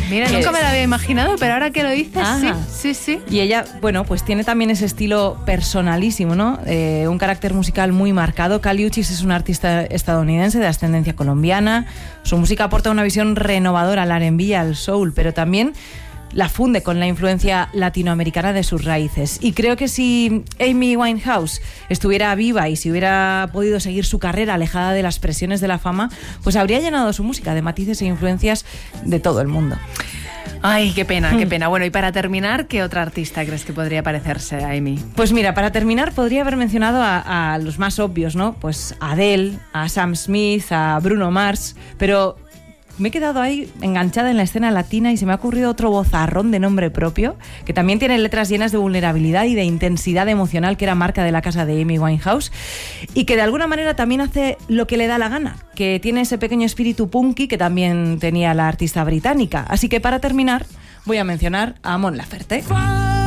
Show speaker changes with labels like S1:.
S1: Mira, nunca me lo había imaginado, pero ahora que lo dices, sí.
S2: Y ella, bueno, pues tiene también ese estilo personalísimo, ¿no? Un carácter musical muy marcado. Kali Uchis es una artista estadounidense de ascendencia colombiana. Su música aporta una visión renovadora al R&B y al soul, pero también la funde con la influencia latinoamericana de sus raíces. Y creo que si Amy Winehouse estuviera viva y si hubiera podido seguir su carrera alejada de las presiones de la fama, pues habría llenado su música de matices e influencias de todo el mundo.
S1: Ay, qué pena, qué pena. Bueno, y para terminar, ¿qué otra artista crees que podría parecerse a Amy?
S2: Pues mira, para terminar podría haber mencionado a los más obvios, ¿no? Pues a Adele, a Sam Smith, a Bruno Mars, pero me he quedado ahí enganchada en la escena latina y se me ha ocurrido otro vozarrón de nombre propio, que también tiene letras llenas de vulnerabilidad y de intensidad emocional, que era marca de la casa de Amy Winehouse, y que de alguna manera también hace lo que le da la gana, que tiene ese pequeño espíritu punky que también tenía la artista británica. Así que para terminar voy a mencionar a Mon Laferte.